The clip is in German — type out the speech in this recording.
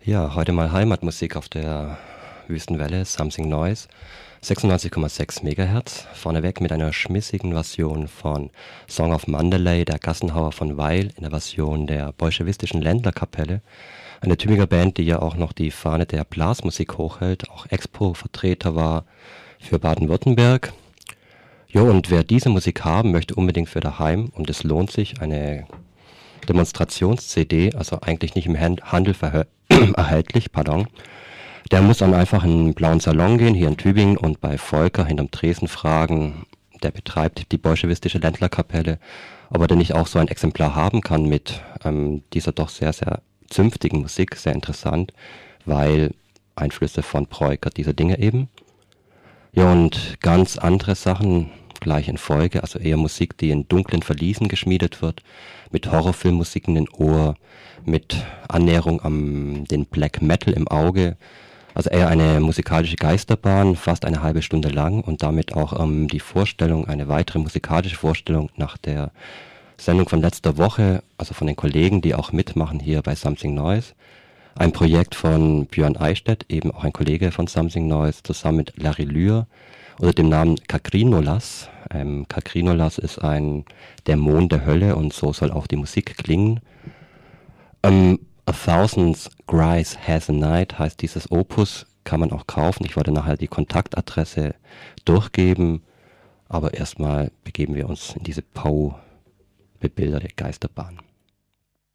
Ja, heute mal Heimatmusik auf der Wüstenwelle, Something Noise, 96,6 Megahertz. Vorneweg mit einer schmissigen Version von Song of Mandalay, der Gassenhauer von Weil, in der Version der bolschewistischen Ländlerkapelle. Eine tübingen Band, die ja auch noch die Fahne der Blasmusik hochhält, auch Expo-Vertreter war für Baden-Württemberg. Jo, und wer diese Musik haben möchte, unbedingt für daheim, und es lohnt sich, eine Demonstrations-CD, also eigentlich nicht im Handel erhältlich, pardon. Der muss dann einfach in einen blauen Salon gehen, hier in Tübingen, und bei Volker hinterm Tresen fragen, der betreibt die bolschewistische Ländlerkapelle, ob er denn nicht auch so ein Exemplar haben kann mit dieser doch sehr, sehr zünftigen Musik, sehr interessant, weil Einflüsse von Preuker, diese Dinge eben. Ja, und ganz andere Sachen gleich in Folge, also eher Musik, die in dunklen Verliesen geschmiedet wird, mit Horrorfilmmusik in den Ohr, mit Annäherung an den Black Metal im Auge, also eher eine musikalische Geisterbahn, fast eine halbe Stunde lang, und damit auch die Vorstellung, eine weitere musikalische Vorstellung nach der Sendung von letzter Woche, also von den Kollegen, die auch mitmachen hier bei Something Noise. Ein Projekt von Björn Eichstätt, eben auch ein Kollege von Something Noise, zusammen mit Larry Lühr unter dem Namen Kakrinolas. Kakrinolas ist ein Dämon der Hölle, und so soll auch die Musik klingen. A Thousand Cries Has a Night heißt dieses Opus, kann man auch kaufen. Ich wollte nachher die Kontaktadresse durchgeben, aber erstmal begeben wir uns in diese Poe bebilderte Geisterbahn.